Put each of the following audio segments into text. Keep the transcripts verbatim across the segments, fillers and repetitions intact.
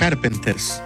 Carpenters.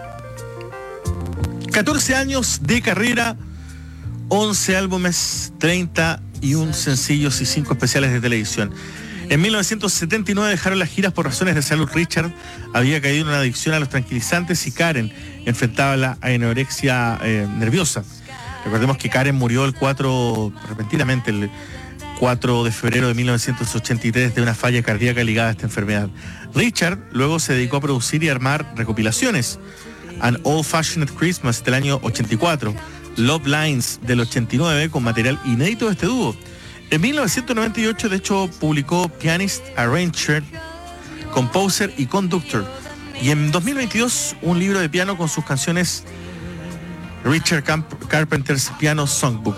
catorce años de carrera, once álbumes, treinta y un sencillos y cinco especiales de televisión. En mil novecientos setenta y nueve dejaron las giras por razones de salud. Richard había caído en una adicción a los tranquilizantes y Karen enfrentaba la anorexia eh, nerviosa. Recordemos que Karen murió el cuatro, repentinamente, el cuatro de febrero de mil novecientos ochenta y tres de una falla cardíaca ligada a esta enfermedad. Richard luego se dedicó a producir y armar recopilaciones. An Old Fashioned Christmas del año ochenta y cuatro, Love Lines del ochenta y nueve con material inédito de este dúo. En mil novecientos noventa y ocho, de hecho, publicó Pianist, Arranger, Composer y Conductor. Y en dos mil veintidós, un libro de piano con sus canciones Richard Camp- Carpenter's Piano Songbook.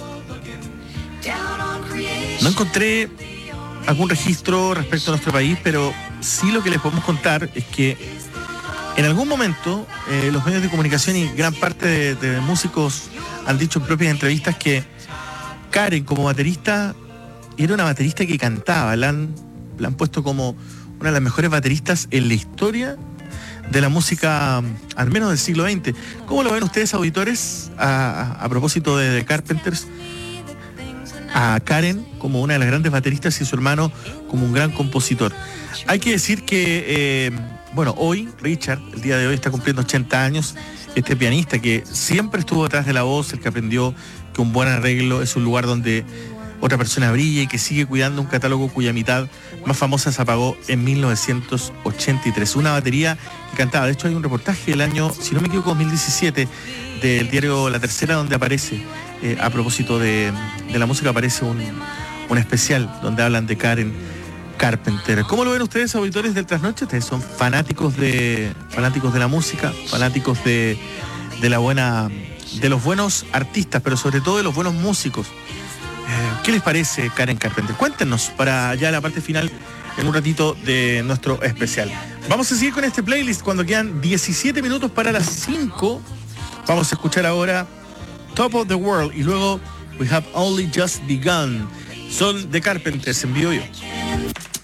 No encontré algún registro respecto a nuestro país, pero sí lo que les podemos contar es que en algún momento eh, los medios de comunicación y gran parte de, de músicos han dicho en propias entrevistas que Karen como baterista era una baterista que cantaba. La han, la han puesto como una de las mejores bateristas en la historia de la música, al menos del siglo veinte. ¿Cómo lo ven ustedes, auditores, a, a, a propósito de The Carpenters? A Karen como una de las grandes bateristas y su hermano como un gran compositor. Hay que decir que, eh, bueno, hoy Richard, el día de hoy, está cumpliendo ochenta años. Este pianista que siempre estuvo detrás de la voz, el que aprendió que un buen arreglo es un lugar donde otra persona brilla y que sigue cuidando un catálogo cuya mitad más famosa se apagó en mil novecientos ochenta y tres. Una batería que cantaba. De hecho, hay un reportaje del año, si no me equivoco, dos mil diecisiete, del diario La Tercera, donde aparece, eh, a propósito de, de la música, aparece un, un especial donde hablan de Karen Carpenter. ¿Cómo lo ven ustedes, auditores del Trasnoche? Ustedes son fanáticos de fanáticos de la música, fanáticos de, de la buena, de los buenos artistas, pero sobre todo de los buenos músicos. Eh, ¿Qué les parece Karen Carpenter? Cuéntenos para ya la parte final en un ratito de nuestro especial. Vamos a seguir con este playlist cuando quedan diecisiete minutos para las cinco. Vamos a escuchar ahora Top of the World y luego We Have Only Just Begun. Son The Carpenters en vivo yo.